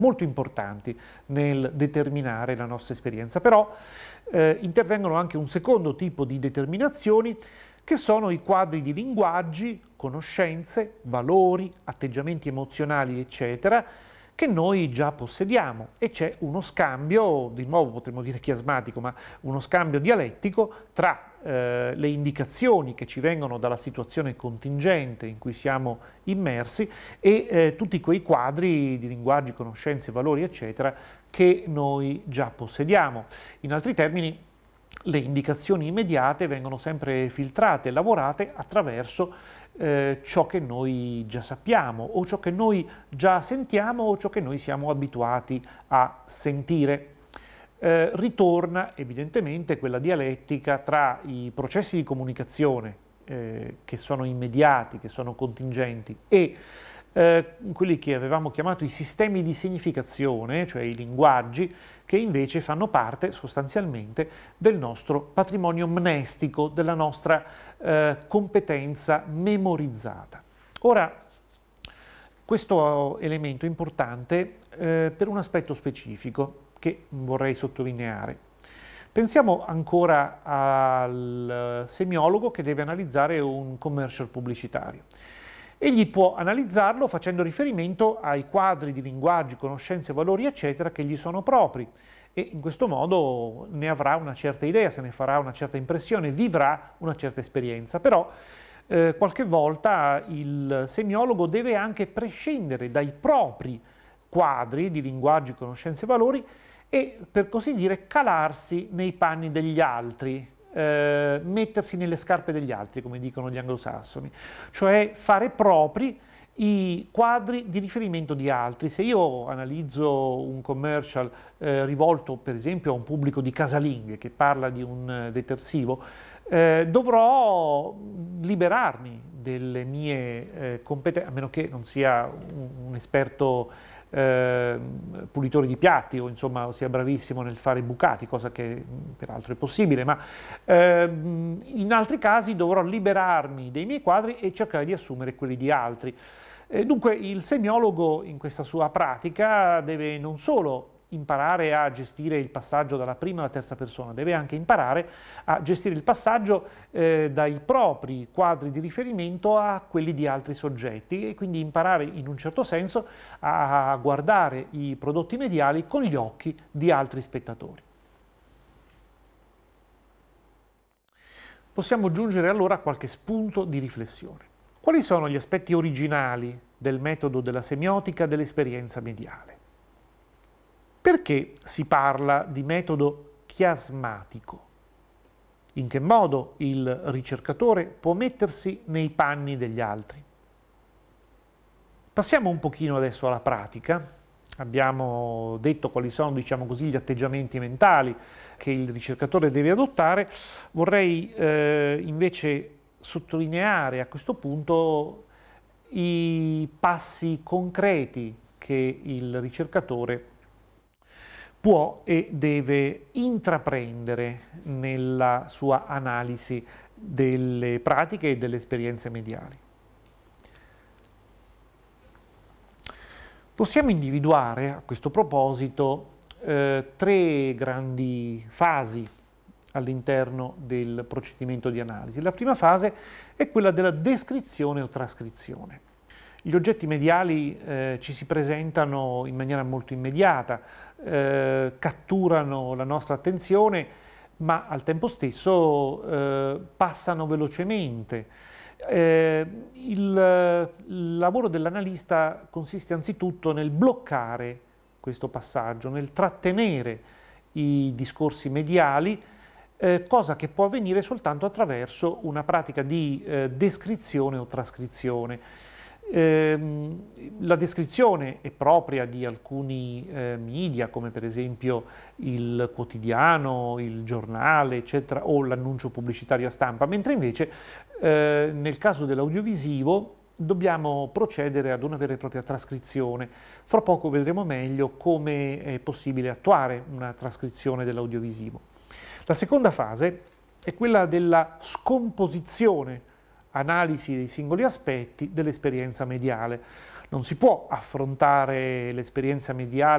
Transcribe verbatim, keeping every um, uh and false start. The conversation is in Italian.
molto importanti nel determinare la nostra esperienza. Però eh, intervengono anche un secondo tipo di determinazioni, che sono i quadri di linguaggi, conoscenze, valori, atteggiamenti emozionali, eccetera, che noi già possediamo, e c'è uno scambio, di nuovo potremmo dire chiasmatico, ma uno scambio dialettico tra eh, le indicazioni che ci vengono dalla situazione contingente in cui siamo immersi e eh, tutti quei quadri di linguaggi, conoscenze, valori, eccetera, che noi già possediamo. In altri termini, le indicazioni immediate vengono sempre filtrate e lavorate attraverso eh, ciò che noi già sappiamo, o ciò che noi già sentiamo, o ciò che noi siamo abituati a sentire. Eh, ritorna evidentemente quella dialettica tra i processi di comunicazione eh, che sono immediati, che sono contingenti, e eh, quelli che avevamo chiamato i sistemi di significazione, cioè i linguaggi, che invece fanno parte sostanzialmente del nostro patrimonio mnestico, della nostra eh, competenza memorizzata. Ora, questo elemento è importante eh, per un aspetto specifico che vorrei sottolineare. Pensiamo ancora al semiologo che deve analizzare un commercial pubblicitario. Egli può analizzarlo facendo riferimento ai quadri di linguaggi, conoscenze, valori, eccetera, che gli sono propri, e in questo modo ne avrà una certa idea, se ne farà una certa impressione, vivrà una certa esperienza. Però eh, qualche volta il semiologo deve anche prescindere dai propri quadri di linguaggi, conoscenze, valori e, per così dire, calarsi nei panni degli altri, Eh, mettersi nelle scarpe degli altri, come dicono gli anglosassoni, cioè fare propri i quadri di riferimento di altri. Se io analizzo un commercial eh, rivolto per esempio a un pubblico di casalinghe che parla di un eh, detersivo, eh, dovrò liberarmi delle mie eh, competenze, a meno che non sia un, un esperto Eh, pulitore di piatti o insomma sia bravissimo nel fare bucati, cosa che peraltro è possibile, ma eh, in altri casi dovrò liberarmi dei miei quadri e cercare di assumere quelli di altri. Eh, dunque il semiologo in questa sua pratica deve non solo imparare a gestire il passaggio dalla prima alla terza persona, deve anche imparare a gestire il passaggio eh, dai propri quadri di riferimento a quelli di altri soggetti, e quindi imparare in un certo senso a guardare i prodotti mediali con gli occhi di altri spettatori. Possiamo giungere allora a qualche spunto di riflessione. Quali sono gli aspetti originali del metodo della semiotica dell'esperienza mediale? Perché si parla di metodo chiasmatico? In che modo il ricercatore può mettersi nei panni degli altri? Passiamo un pochino adesso alla pratica. Abbiamo detto quali sono, diciamo così, gli atteggiamenti mentali che il ricercatore deve adottare. Vorrei eh, invece sottolineare a questo punto i passi concreti che il ricercatore può e deve intraprendere nella sua analisi delle pratiche e delle esperienze mediali. Possiamo individuare a questo proposito eh, tre grandi fasi all'interno del procedimento di analisi. La prima fase è quella della descrizione o trascrizione. Gli oggetti mediali eh, ci si presentano in maniera molto immediata, eh, catturano la nostra attenzione, ma al tempo stesso eh, passano velocemente. Eh, il, il lavoro dell'analista consiste anzitutto nel bloccare questo passaggio, nel trattenere i discorsi mediali, eh, cosa che può avvenire soltanto attraverso una pratica di eh, descrizione o trascrizione. La descrizione è propria di alcuni eh, media, come per esempio il quotidiano, il giornale, eccetera, o l'annuncio pubblicitario a stampa, mentre invece eh, nel caso dell'audiovisivo dobbiamo procedere ad una vera e propria trascrizione. Fra poco vedremo meglio come è possibile attuare una trascrizione dell'audiovisivo. La seconda fase è quella della scomposizione, analisi dei singoli aspetti dell'esperienza mediale. Non si può affrontare l'esperienza mediale